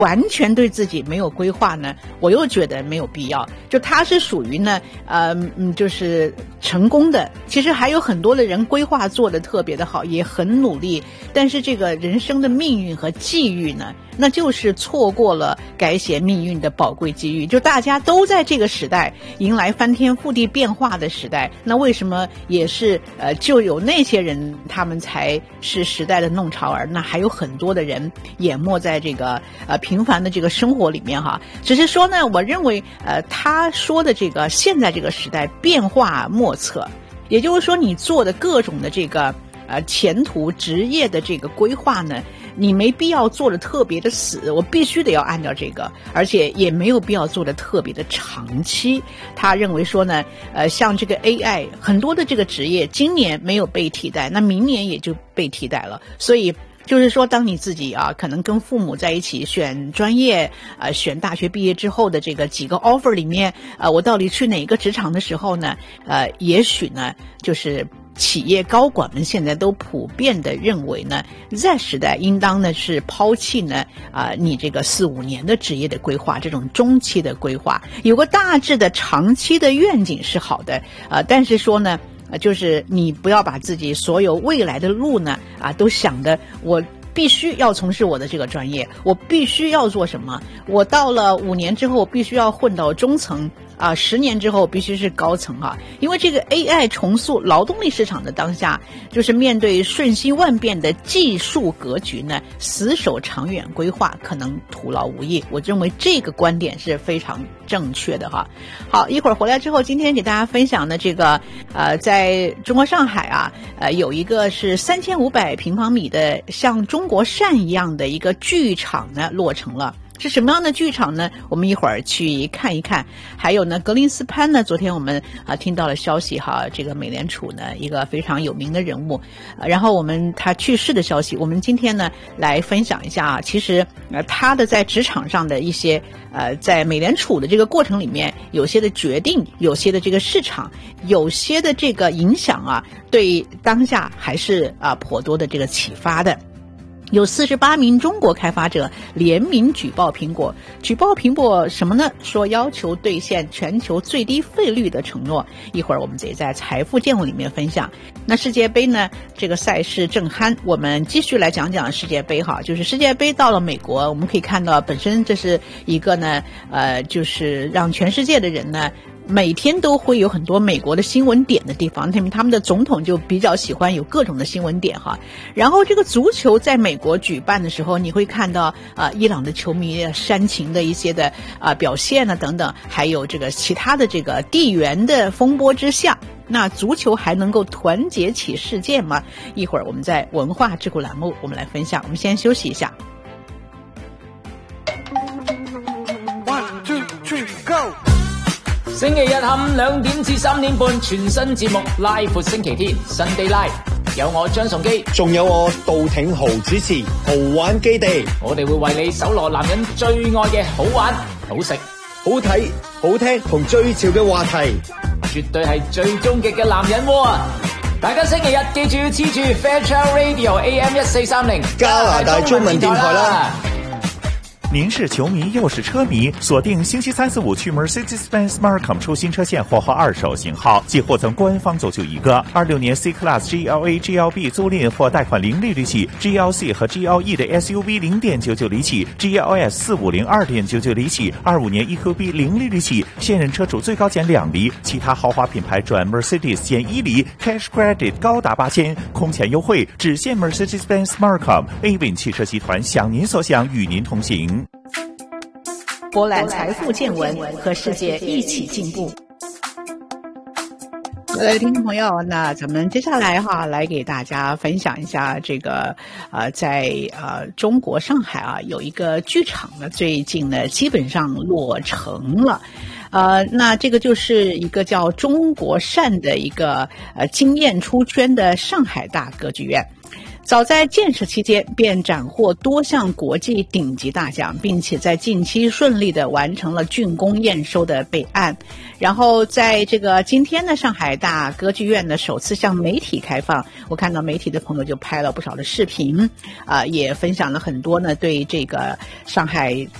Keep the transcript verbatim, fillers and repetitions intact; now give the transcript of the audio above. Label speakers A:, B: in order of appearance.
A: 完全对自己没有规划呢，我又觉得没有必要。就他是属于呢，呃，嗯，就是成功的。其实还有很多的人规划做得特别的好，也很努力，但是这个人生的命运和际遇呢，那就是错过了改写命运的宝贵机遇。就大家都在这个时代迎来翻天覆地变化的时代，那为什么也是呃，就有那些人他们才是时代的弄潮儿，那还有很多的人淹没在这个呃平凡的这个生活里面哈。只是说呢，我认为呃他说的这个现在这个时代变化莫测，也就是说你做的各种的这个呃前途职业的这个规划呢，你没必要做的特别的死，我必须得要按照这个，而且也没有必要做的特别的长期。他认为说呢，呃，像这个 A I 很多的这个职业今年没有被替代，那明年也就被替代了。所以就是说，当你自己啊，可能跟父母在一起选专业，呃，选大学毕业之后的这个几个 offer 里面，呃，我到底去哪个职场的时候呢？呃，也许呢，就是企业高管们现在都普遍的认为呢 ，Z 时代应当呢是抛弃呢啊、呃、你这个四五年的职业的规划，这种中期的规划，有个大致的长期的愿景是好的啊、呃，但是说呢。呃，就是你不要把自己所有未来的路呢，啊，都想的我必须要从事我的这个专业，我必须要做什么，我到了五年之后我必须要混到中层啊，十年之后必须是高层啊，因为这个 A I 重塑劳动力市场的当下，就是面对瞬息万变的技术格局呢，死守长远规划可能徒劳无益。我认为这个观点是非常正确的哈。好，一会儿回来之后，今天给大家分享的这个呃，在中国上海啊，呃，有一个是三千五百平方米的像中国扇一样的一个剧场呢落成了。是什么样的剧场呢？我们一会儿去看一看。还有呢，格林斯潘呢，昨天我们啊听到了消息哈，这个美联储呢一个非常有名的人物，呃、然后我们他去世的消息，我们今天呢来分享一下啊。其实呃他的在职场上的一些呃在美联储的这个过程里面，有些的决定，有些的这个市场，有些的这个影响啊，对当下还是啊颇多的这个启发的。有四十八名中国开发者联名举报苹果，举报苹果什么呢？说要求兑现全球最低费率的承诺。一会儿我们得在财富见闻里面分享。那世界杯呢？这个赛事正酣，我们继续来讲讲世界杯哈。就是世界杯到了美国，我们可以看到，本身这是一个呢，呃，就是让全世界的人呢。每天都会有很多美国的新闻点的地方，他们他们的总统就比较喜欢有各种的新闻点哈。然后这个足球在美国举办的时候，你会看到啊、呃，伊朗的球迷煽情的一些的啊、呃、表现啊等等，还有这个其他的这个地缘的风波之下，那足球还能够团结起世界吗？一会儿我们在文化智库栏目我们来分享。我们先休息一下。
B: One two three go。
C: 星期日下午兩點至三點半，全新節目拉闊星期天 Sunday Live， 有我張崇基，
D: 仲有我杜挺豪主持豪玩基地。
C: 我哋會為你搜羅男人最愛嘅好玩、好食、
D: 好睇、好聽同最潮嘅話題，
C: 絕對係最終極嘅男人窩啊！大家星期日記住要黐住 Fairchild Radio A M 一四三零
D: 加拿大中文電台啦。
E: 您是球迷又是车迷，锁定星期三四五去 Mercedes-Benz Markham 出新车现货和二手型号，即获赠官方走就一个二六年 C Class G L A、G L B 租赁或贷款零利率起 ，G L C 和 G L E 的 S U V 零点九九厘起 ，G L S 四五零二点九九厘起，二五年 E Q B 零利率起，现任车主最高减两厘，其他豪华品牌转 Mercedes 减一厘 ，Cash Credit 高达八千，空前优惠，只限 Mercedes-Benz Markham。A Win 汽车集团想您所想，与您同行。
A: 博览财富见闻，和世界一起进步。呃，听众朋友，那咱们接下来哈，来给大家分享一下这个呃，在呃中国上海啊，有一个剧场呢，最近呢基本上落成了。呃，那这个就是一个叫中国扇的一个呃惊艳出圈的上海大歌剧院。 早在建设期间便斩获多项国际顶级大奖，并且在近期顺利的完成了竣工验收的备案。然后在这个今天呢，上海大歌剧院呢首次向媒体开放，我看到媒体的朋友就拍了不少的视频，啊、呃，也分享了很多呢对这个上海